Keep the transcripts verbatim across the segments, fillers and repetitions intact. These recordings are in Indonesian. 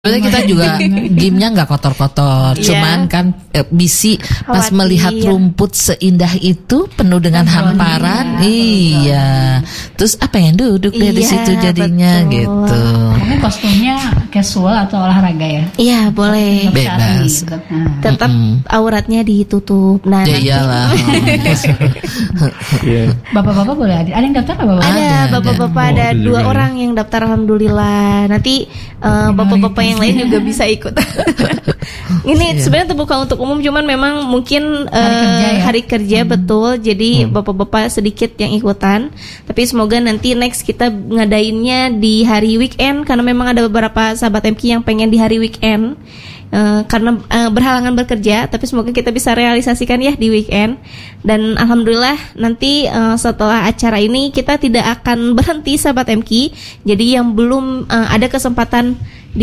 Sebenarnya kita juga gamenya nggak kotor-kotor, yeah. Cuman kan eh, bisi pas Khawatir. Melihat rumput seindah itu penuh dengan oh, hamparan, iya. iya. Terus apa yang duduk iya, dari situ jadinya betul. Gitu. Mungkin kostumnya casual atau olahraga ya? Iya boleh. Bebas. Nah, tetap mm-hmm. auratnya ditutup. Nah, ya, iyalah. Bapak-bapak boleh hadir. Ada yang daftar nggak bapak? Ada, bapak-bapak ada, ada dua orang ya. Yang daftar alhamdulillah. Nanti uh, bapak-bapak yang lain juga bisa ikut. Ini yeah. sebenarnya terbuka untuk umum, cuman memang mungkin uh, hari kerja, ya? hari kerja hmm. betul. Jadi hmm. bapak-bapak sedikit yang ikutan. Tapi semoga nanti next kita ngadainnya di hari weekend, karena memang ada beberapa sahabat M K yang pengen di hari weekend. Uh, karena uh, berhalangan bekerja, tapi semoga kita bisa realisasikan ya di weekend. Dan alhamdulillah nanti uh, setelah acara ini kita tidak akan berhenti sahabat M K. Jadi yang belum uh, ada kesempatan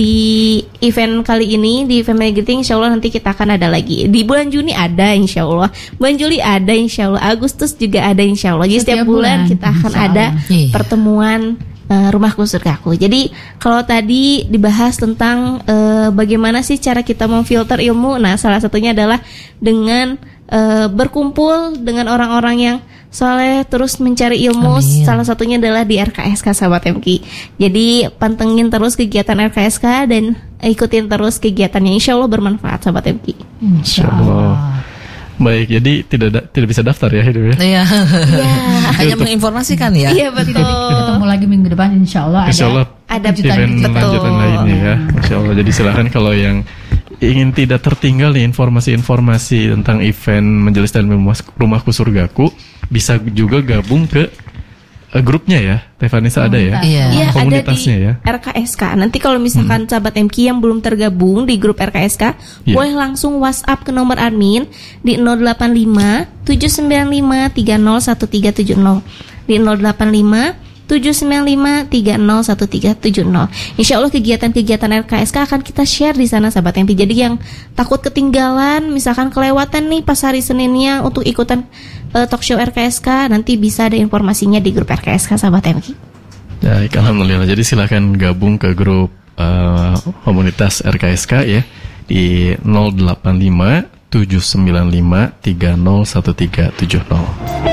di event kali ini, di event marketing, insya Allah nanti kita akan ada lagi. Di bulan Juni ada insya Allah, bulan Juli ada insya Allah, Agustus juga ada insya Allah. Jadi setiap, setiap bulan, bulan kita akan ada yeah. pertemuan Uh, Rumahku Surgaku. Jadi kalau tadi dibahas tentang uh, bagaimana sih cara kita memfilter ilmu, nah salah satunya adalah dengan uh, berkumpul dengan orang-orang yang soleh, terus mencari ilmu. Amin. Salah satunya adalah di R K S K sahabat M K. Jadi pantengin terus kegiatan R K S K dan ikutin terus kegiatannya, insya Allah bermanfaat sahabat M K. Insya Allah. Baik, jadi tidak da- tidak bisa daftar ya hidup ya? Iya. Ya. Hanya menginformasikan ya. Iya betul. Ketemu lagi minggu depan insya Allah ada. Insya Allah ada event lanjutan lainnya ya. Insya Allah. Jadi silakan kalau yang ingin tidak tertinggal nih informasi-informasi tentang event Majelis Taklim Rumahku Surgaku, bisa juga gabung ke uh, grupnya ya. Tevanisa ada ya? Iya, ya, komunitasnya ada di ya. R K S K. Nanti kalau misalkan hmm. sahabat M K yang belum tergabung di grup R K S K, yeah. boleh langsung WhatsApp ke nomor admin di nol delapan lima tujuh sembilan lima tiga nol satu tiga tujuh nol di nol delapan lima tujuh sembilan lima tiga nol satu tiga tujuh nol. Insya Allah kegiatan-kegiatan R K S K akan kita share di sana sahabat M K. Jadi yang takut ketinggalan, misalkan kelewatan nih pas hari Seninnya untuk ikutan Uh, talk show R K S K, nanti bisa ada informasinya di grup R K S K sahabat M K. Baik, alhamdulillah. Jadi silakan gabung ke grup uh, komunitas R K S K ya di nol delapan lima tujuh sembilan lima tiga nol satu tiga tujuh nol.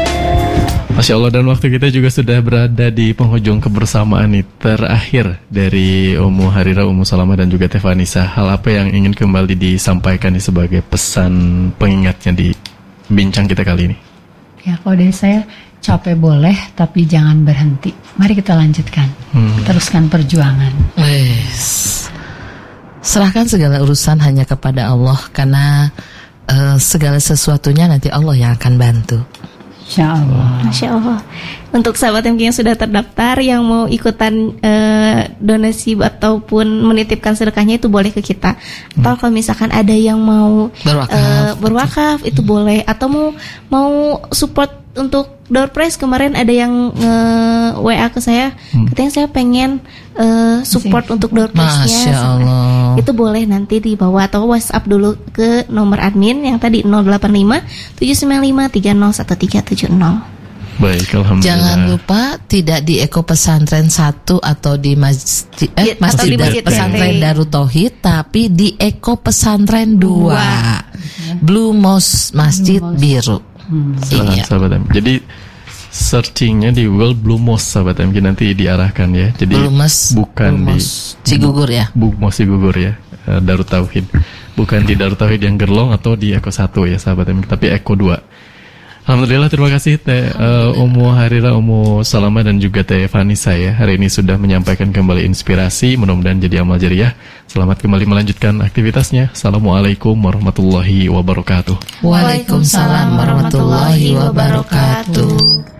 Masya Allah, dan waktu kita juga sudah berada di penghujung kebersamaan nih terakhir dari Ummu Harira, Ummu Salamah dan juga Tevanisa. Hal apa yang ingin kembali disampaikan nih sebagai pesan pengingatnya di bincang kita kali ini? Ya, kalau dari saya, capek boleh, tapi jangan berhenti. Mari kita lanjutkan, hmm. teruskan perjuangan. Yes. Serahkan segala urusan hanya kepada Allah, karena uh, segala sesuatunya nanti Allah yang akan bantu. Insya Allah. Masya Allah. Untuk sahabat M K yang sudah terdaftar, yang mau ikutan uh, donasi ataupun menitipkan sedekahnya, itu boleh ke kita. Atau hmm. kalau misalkan ada yang mau berwakaf, uh, berwakaf itu hmm. boleh. Atau mau mau support untuk door prize, kemarin ada yang uh, W A ke saya, hmm. katanya saya pengen uh, support Masih. untuk door prize-nya. Masya Allah. Itu boleh nanti dibawa atau WhatsApp dulu ke nomor admin yang tadi nol delapan lima tujuh sembilan lima tiga nol satu tiga tujuh nol. Baik, alhamdulillah. Jangan lupa tidak di Eko Pesantren satu atau di Masjid eh, Masjid, di masjid Pesantren Darut Tauhid, tapi di Eko Pesantren dua, Blue Mosque Masjid Blue Biru. Hmm. Iya. Sahabat M K. Jadi searchingnya di Google Blue Mosque sahabat M K, nanti diarahkan ya. Jadi Blue Mosque, bukan Blue di Cigugur ya. Blue Mosque Cigugur ya. Darut Tauhid. Bukan di Darut Tauhid yang Gerlong atau di Eko satu ya sahabat M K, tapi Eko dua. Alhamdulillah, terima kasih Teh uh, Ummu Harira, Ummu Salamah dan juga Teh Vanisa ya. Hari ini sudah menyampaikan kembali inspirasi, mudah-mudahan jadi amal jariah. Selamat kembali melanjutkan aktivitasnya. Assalamualaikum warahmatullahi wabarakatuh. Waalaikumsalam warahmatullahi wabarakatuh.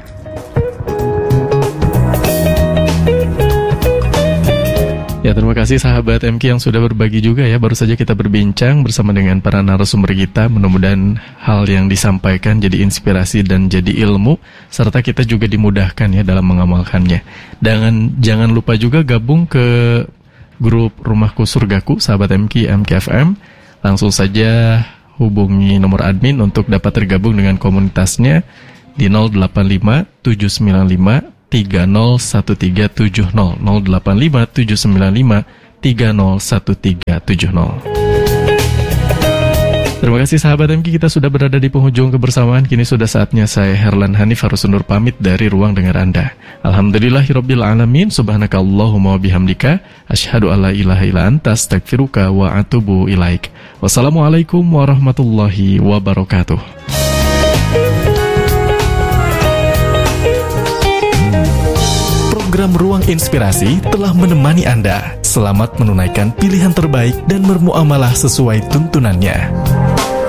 Ya, terima kasih sahabat M K yang sudah berbagi juga ya. Baru saja kita berbincang bersama dengan para narasumber kita. Mudah-mudahan hal yang disampaikan jadi inspirasi dan jadi ilmu, serta kita juga dimudahkan ya dalam mengamalkannya. Dan jangan lupa juga gabung ke grup Rumahku Surgaku sahabat M K, M K F M. Langsung saja hubungi nomor admin untuk dapat tergabung dengan komunitasnya di nol delapan lima tujuh sembilan lima tiga nol satu tiga tujuh nol nol delapan lima tujuh sembilan lima tiga nol satu tiga tujuh nol. Terima kasih sahabat M K, kita sudah berada di penghujung kebersamaan. Kini sudah saatnya saya Herlan Hanif harus undur pamit dari ruang dengar Anda. Alhamdulillahirabbil alamin, subhanakallahumma wa bihamdika, asyhadu alla ilaha illa anta, astaghfiruka wa atubu ilaik. Wassalamualaikum warahmatullahi wabarakatuh. Program Ruang Inspirasi telah menemani Anda. Selamat menunaikan pilihan terbaik dan bermuamalah sesuai tuntunannya.